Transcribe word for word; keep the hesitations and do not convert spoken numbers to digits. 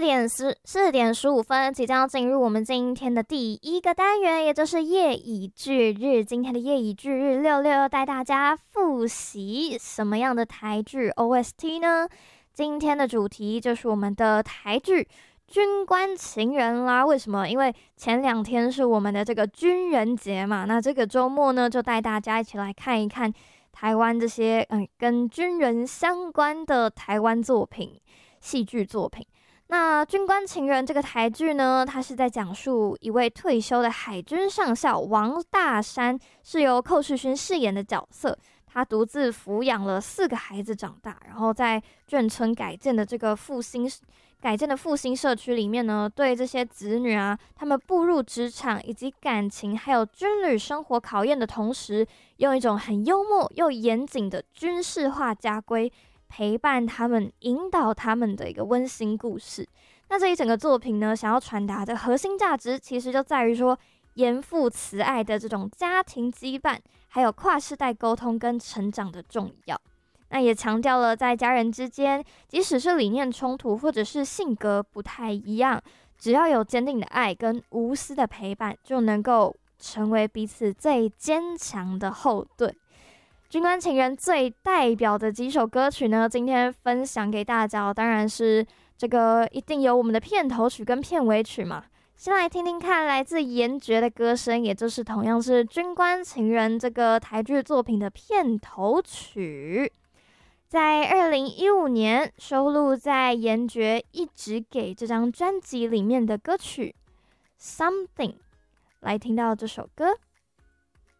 点十四点十五分，即将要进入我们今天的第一个单元，也就是夜以继日。今天的夜以继日六六要带大家复习什么样的台剧 O S T 呢？今天的主题就是我们的台剧《军官情人》啦。为什么？因为前两天是我们的这个军人节嘛，那这个周末呢，就带大家一起来看一看台湾这些嗯跟军人相关的台湾作品、戏剧作品。那《军官情人》这个台剧呢，它是在讲述一位退休的海军上校王大山，是由寇世勋饰演的角色。他独自抚养了四个孩子长大，然后在眷村改建的这个复兴改建的复兴社区里面呢，对这些子女啊，他们步入职场以及感情还有军旅生活考验的同时，用一种很幽默又严谨的军事化家规陪伴他们，引导他们的一个温馨故事。那这一整个作品呢，想要传达的核心价值，其实就在于说，严父慈爱的这种家庭羁绊，还有跨世代沟通跟成长的重要。那也强调了在家人之间，即使是理念冲突或者是性格不太一样，只要有坚定的爱跟无私的陪伴，就能够成为彼此最坚强的后盾。军官情人最代表的几首歌曲呢，今天分享给大家，当然是这个一定有我们的片头曲跟片尾曲嘛。先来听听看来自严爵的歌声，也就是同样是《军官情人》这个台剧作品的片头曲，在二零一五年收录在严爵一直给这张专辑里面的歌曲《Something》，来听到这首歌。